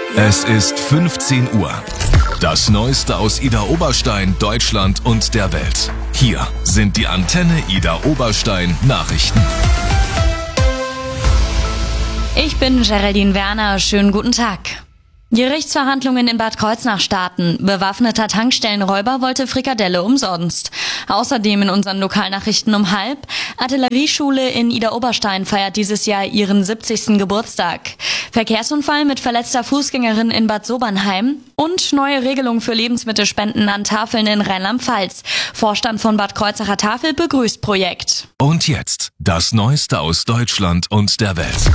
Es ist 15 Uhr. Das Neueste aus Idar-Oberstein, Deutschland und der Welt. Hier sind die Antenne Idar-Oberstein Nachrichten. Ich bin Geraldine Werner. Schönen guten Tag. Gerichtsverhandlungen in Bad Kreuznach starten. Bewaffneter Tankstellenräuber wollte Frikadelle umsonst. Außerdem in unseren Lokalnachrichten um 12:30. Artillerieschule in Idar-Oberstein feiert dieses Jahr ihren 70. Geburtstag. Verkehrsunfall mit verletzter Fußgängerin in Bad Sobernheim und neue Regelung für Lebensmittelspenden an Tafeln in Rheinland-Pfalz. Vorstand von Bad Kreuznacher Tafel begrüßt Projekt. Und jetzt das Neueste aus Deutschland und der Welt.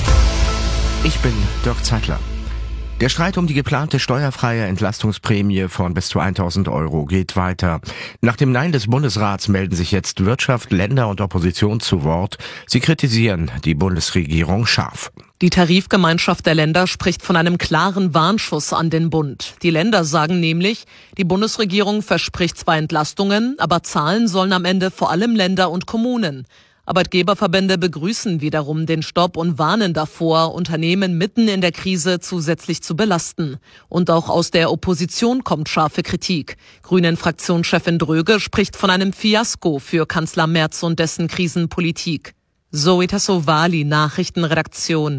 Ich bin Dirk Zeitler. Der Streit um die geplante steuerfreie Entlastungsprämie von bis zu 1.000 Euro geht weiter. Nach dem Nein des Bundesrats melden sich jetzt Wirtschaft, Länder und Opposition zu Wort. Sie kritisieren die Bundesregierung scharf. Die Tarifgemeinschaft der Länder spricht von einem klaren Warnschuss an den Bund. Die Länder sagen nämlich, die Bundesregierung verspricht zwar Entlastungen, aber zahlen sollen am Ende vor allem Länder und Kommunen. Arbeitgeberverbände begrüßen wiederum den Stopp und warnen davor, Unternehmen mitten in der Krise zusätzlich zu belasten. Und auch aus der Opposition kommt scharfe Kritik. Grünen-Fraktionschefin Dröge spricht von einem Fiasko für Kanzler Merz und dessen Krisenpolitik. Zoe Tassovali, Nachrichtenredaktion.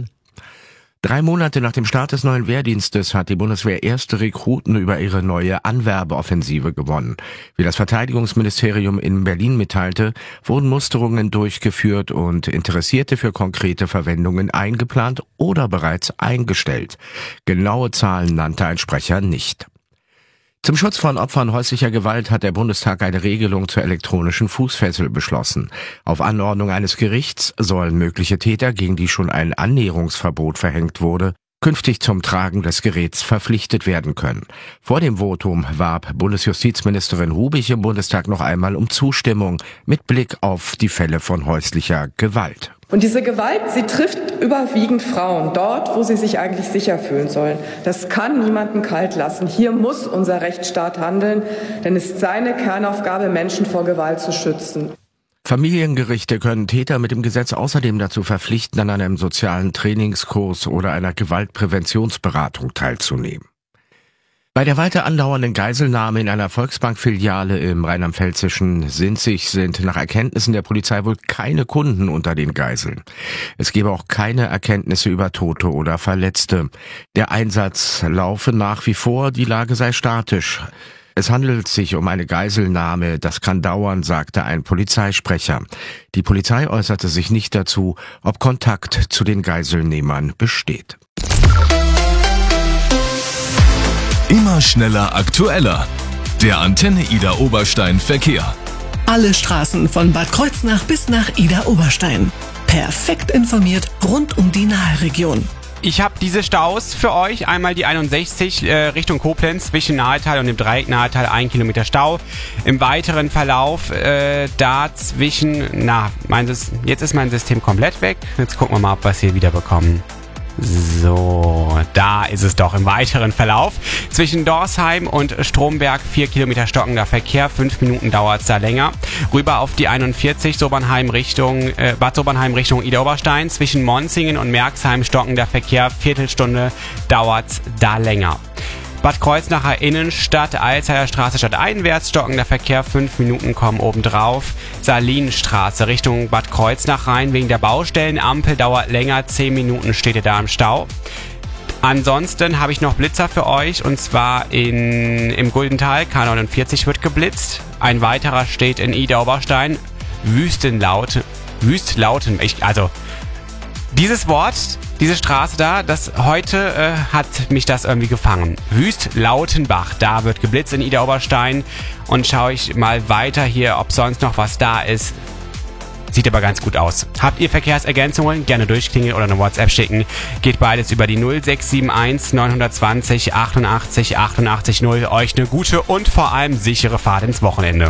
3 Monate nach dem Start des neuen Wehrdienstes hat die Bundeswehr erste Rekruten über ihre neue Anwerbeoffensive gewonnen. Wie das Verteidigungsministerium in Berlin mitteilte, wurden Musterungen durchgeführt und Interessierte für konkrete Verwendungen eingeplant oder bereits eingestellt. Genaue Zahlen nannte ein Sprecher nicht. Zum Schutz von Opfern häuslicher Gewalt hat der Bundestag eine Regelung zur elektronischen Fußfessel beschlossen. Auf Anordnung eines Gerichts sollen mögliche Täter, gegen die schon ein Annäherungsverbot verhängt wurde, künftig zum Tragen des Geräts verpflichtet werden können. Vor dem Votum warb Bundesjustizministerin Rubich im Bundestag noch einmal um Zustimmung mit Blick auf die Fälle von häuslicher Gewalt. Und diese Gewalt, sie trifft überwiegend Frauen, dort, wo sie sich eigentlich sicher fühlen sollen. Das kann niemanden kalt lassen. Hier muss unser Rechtsstaat handeln, denn es ist seine Kernaufgabe, Menschen vor Gewalt zu schützen. Familiengerichte können Täter mit dem Gesetz außerdem dazu verpflichten, an einem sozialen Trainingskurs oder einer Gewaltpräventionsberatung teilzunehmen. Bei der weiter andauernden Geiselnahme in einer Volksbank-Filiale im rheinland-pfälzischen Sinzig sind nach Erkenntnissen der Polizei wohl keine Kunden unter den Geiseln. Es gebe auch keine Erkenntnisse über Tote oder Verletzte. Der Einsatz laufe nach wie vor, die Lage sei statisch. Es handelt sich um eine Geiselnahme, das kann dauern, sagte ein Polizeisprecher. Die Polizei äußerte sich nicht dazu, ob Kontakt zu den Geiselnehmern besteht. Immer schneller, aktueller. Der Antenne Idar-Oberstein Verkehr. Alle Straßen von Bad Kreuznach bis nach Idar-Oberstein. Perfekt informiert rund um die Naheregion. Ich habe diese Staus für euch. Einmal die 61 Richtung Koblenz zwischen Nahetal und dem Dreieck Nahetal 1 Kilometer Stau. Im weiteren Verlauf dazwischen, jetzt ist mein System komplett weg. Jetzt gucken wir mal, ob wir es hier wieder bekommen. So, da ist es doch im weiteren Verlauf. Zwischen Dorsheim und Stromberg 4 Kilometer stockender Verkehr, 5 Minuten dauert es da länger. Rüber auf die 41 Bad Sobernheim Richtung Idar-Oberstein. Zwischen Monzingen und Merxheim stockender Verkehr, Viertelstunde dauert es da länger. Bad Kreuznacher Innenstadt, Alzheimer Straße stadteinwärts, stockender Verkehr, 5 Minuten kommen obendrauf. Salinstraße Richtung Bad Kreuznach rein, wegen der Baustellenampel dauert länger, 10 Minuten steht ihr da im Stau. Ansonsten habe ich noch Blitzer für euch, und zwar im Guldental, K49 wird geblitzt. Ein weiterer steht in Idar-Oberstein, Wüstlauten, dieses Wort, diese Straße da, heute hat mich das irgendwie gefangen. Wüstlautenbach, da wird geblitzt in Idar-Oberstein. Und schaue ich mal weiter hier, ob sonst noch was da ist. Sieht aber ganz gut aus. Habt ihr Verkehrsergänzungen? Gerne durchklingeln oder eine WhatsApp schicken. Geht beides über die 0671 920 88 88 0. Euch eine gute und vor allem sichere Fahrt ins Wochenende.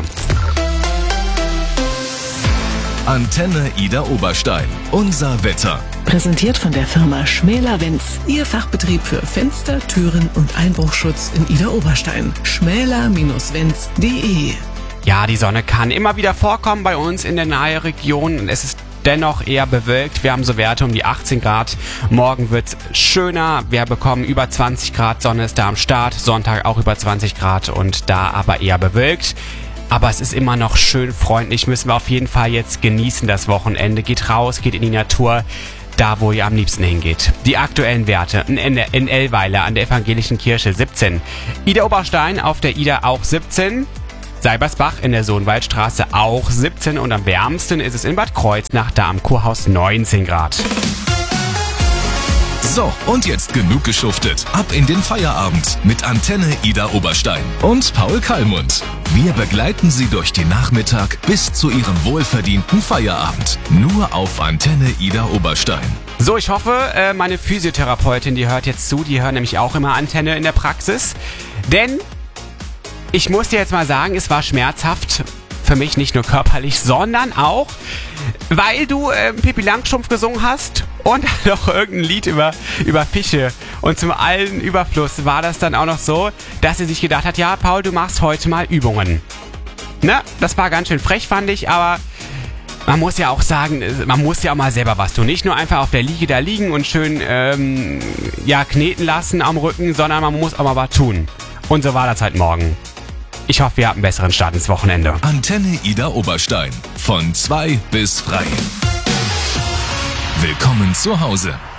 Antenne Idar-Oberstein. Unser Wetter. Präsentiert von der Firma Schmäler-Wenz, Ihr Fachbetrieb für Fenster, Türen und Einbruchschutz in Idar-Oberstein. Schmäler-Wenz.de. Ja, die Sonne kann immer wieder vorkommen bei uns in der Naheregion. Es ist dennoch eher bewölkt. Wir haben so Werte um die 18 Grad. Morgen wird's schöner. Wir bekommen über 20 Grad. Sonne ist da am Start. Sonntag auch über 20 Grad und da aber eher bewölkt. Aber es ist immer noch schön freundlich. Müssen wir auf jeden Fall jetzt genießen, das Wochenende. Geht raus, geht in die Natur. Da, wo ihr am liebsten hingeht. Die aktuellen Werte in Ellweiler an der Evangelischen Kirche 17. Idar-Oberstein auf der Idar auch 17. Seibersbach in der Sohnwaldstraße auch 17. Und am wärmsten ist es in Bad Kreuznach, da am Kurhaus 19 Grad. So, und jetzt genug geschuftet. Ab in den Feierabend mit Antenne Idar-Oberstein und Paul Kallmund. Wir begleiten Sie durch den Nachmittag bis zu Ihrem wohlverdienten Feierabend. Nur auf Antenne Idar-Oberstein. So, ich hoffe, meine Physiotherapeutin, die hört jetzt zu. Die hören nämlich auch immer Antenne in der Praxis. Denn ich muss dir jetzt mal sagen, es war schmerzhaft. Für mich nicht nur körperlich, sondern auch, weil du Pippi Langstrumpf gesungen hast und noch irgendein Lied über Fische. Und zum allen Überfluss war das dann auch noch so, dass sie sich gedacht hat, ja, Paul, du machst heute mal Übungen. Ne? Das war ganz schön frech, fand ich, aber man muss ja auch sagen, man muss ja auch mal selber was tun. Nicht nur einfach auf der Liege da liegen und schön kneten lassen am Rücken, sondern man muss auch mal was tun. Und so war das halt morgen. Ich hoffe, ihr habt einen besseren Start ins Wochenende. Antenne Idar-Oberstein. Von 2 bis frei. Willkommen zu Hause.